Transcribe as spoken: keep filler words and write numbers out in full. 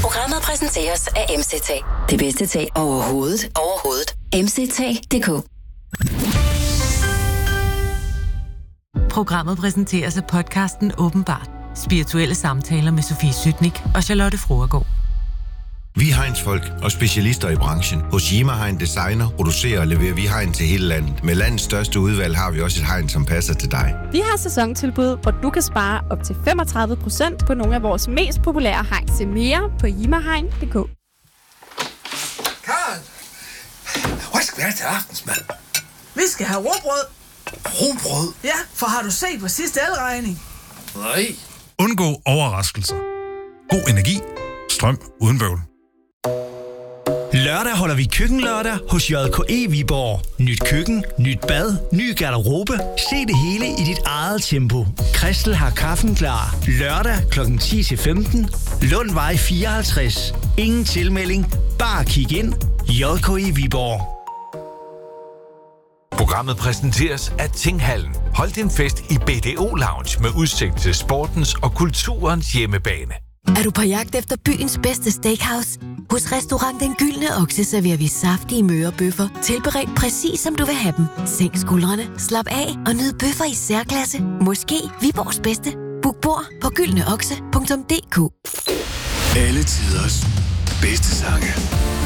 Programmet præsenteres af M C T. Det bedste tag overhovedet. Overhovedet. M C T punktum d k. Programmet præsenteres af podcasten Åbenbart. Spirituelle samtaler med Sofie Sytnik og Charlotte Froergaard. Vi er Heinz-folk og specialister i branchen. Hos Yima Hein Designer producerer og leverer vi hegn til hele landet. Med landets største udvalg har vi også et hegn, som passer til dig. Vi har sæsontilbud, hvor du kan spare op til femogtredive procent på nogle af vores mest populære hegn. Se mere på yima hein punktum d k. Karen, hvad skal vi have til aftensmad? Vi skal have rugbrød. Rugbrød? Ja, for har du set på sidste elregning? Nej. Undgå overraskelser. God energi. Strøm uden bøvl. Lørdag holder vi køkkenlørdag hos J K E Viborg. Nyt køkken, nyt bad, ny garderobe. Se det hele i dit eget tempo. Christel har kaffen klar. Lørdag klokken ti til femten. Lundvej fireoghalvtreds. Ingen tilmelding. Bare kig ind. J K E Viborg. Programmet præsenteres af Tinghallen. Hold din fest i B D O Lounge med udsigt til sportens og kulturens hjemmebane. Er du på jagt efter byens bedste steakhouse? Hos Restaurant Den Gyldne Okse serverer vi saftige mørebøffer, tilberedt præcis som du vil have dem. Sænk skuldrene, slap af og nyd bøffer i særklasse. Måske Viborgs bedste. Book bord på gyldne okse punktum d k. Alle tiders bedste sange.